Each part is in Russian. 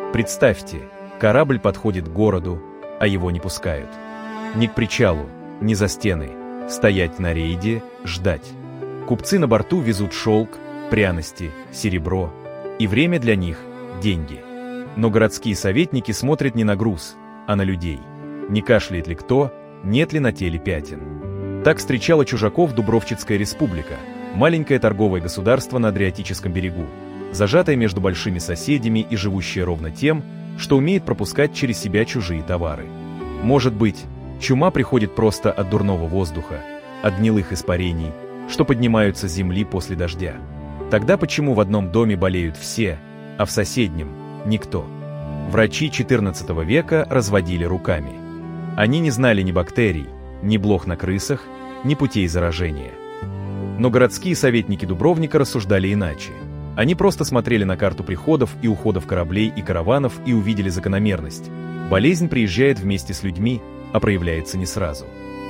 Представьте, корабль подходит к городу, а его не пускают. Ни к причалу, ни за стены. Стоять на рейде, ждать. Купцы на борту везут шелк, пряности, серебро. И время для них – деньги. Но городские советники смотрят не на груз, а на людей. Не кашляет ли кто, нет ли на теле пятен. Так встречала чужаков Дубровчицкая республика, маленькое торговое государство на Адриатическом берегу, зажатое между большими соседями и живущее ровно тем, что умеет пропускать через себя чужие товары. Может быть, чума приходит просто от дурного воздуха, от гнилых испарений, что поднимаются с земли после дождя. Тогда почему в одном доме болеют все, а в соседнем – никто? Врачи XIV века разводили руками. Они не знали ни бактерий, ни блох на крысах, ни путей заражения. Но городские советники Дубровника рассуждали иначе. Они просто смотрели на карту приходов и уходов кораблей и караванов и увидели закономерность. Болезнь приезжает вместе с людьми, а проявляется не сразу.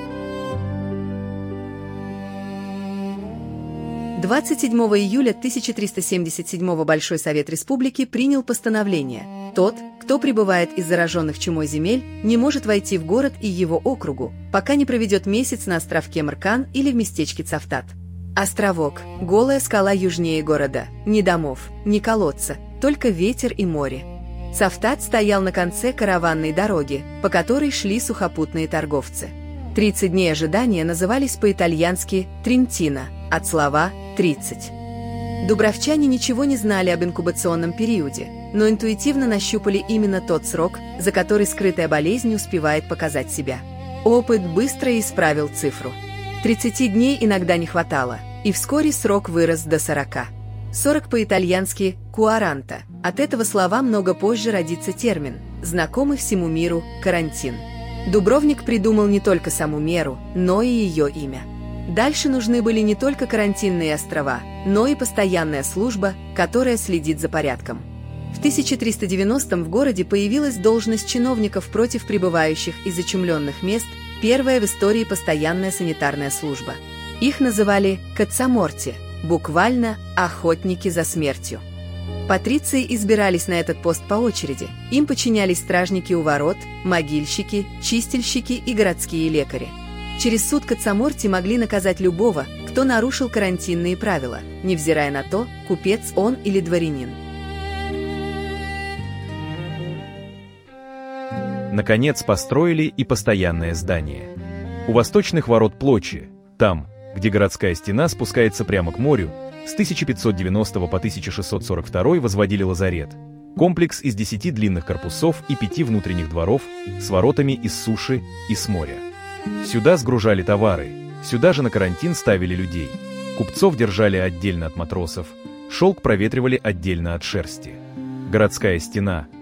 27 июля 1377 Большой Совет Республики принял постановление: тот, кто прибывает из зараженных чумой земель, не может войти в город и его округу, пока не проведет месяц на островке Мркан или в местечке Цавтат. Островок – голая скала южнее города, ни домов, ни колодца, только ветер и море. Цавтат стоял на конце караванной дороги, по которой шли сухопутные торговцы. 30 дней ожидания назывались по-итальянски «трентино», от слова «30». Дубровчане ничего не знали об инкубационном периоде, но интуитивно нащупали именно тот срок, за который скрытая болезнь успевает показать себя. Опыт быстро исправил цифру. 30 дней иногда не хватало, и вскоре срок вырос до 40. 40 по-итальянски «куаранта». От этого слова много позже родится термин, знакомый всему миру «карантин». Дубровник придумал не только саму меру, но и ее имя. Дальше нужны были не только карантинные острова, но и постоянная служба, которая следит за порядком. В 1390-м в городе появилась должность чиновников против прибывающих из зачумленных мест, первая в истории постоянная санитарная служба. Их называли «кацаморти», буквально «охотники за смертью». Патриции избирались на этот пост по очереди. Им подчинялись стражники у ворот, могильщики, чистильщики и городские лекари. Через суд кацаморти могли наказать любого, кто нарушил карантинные правила, невзирая на то, купец он или дворянин. Наконец построили и постоянное здание. У восточных ворот Плочи, там, где городская стена спускается прямо к морю, с 1590 по 1642 возводили лазарет. Комплекс из 10 длинных корпусов и 5 внутренних дворов с воротами из суши и с моря. Сюда сгружали товары, сюда же на карантин ставили людей. Купцов держали отдельно от матросов, шелк проветривали отдельно от шерсти. Городская стена,